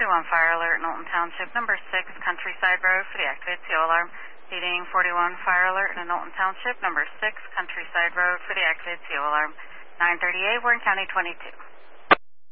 41 fire alert, Knowlton Township, number 6, Countryside Road for the activated CO alarm. Leading 41 fire alert in Knowlton Township, number 6, Countryside Road for the activated CO alarm. 938, Warren County 22.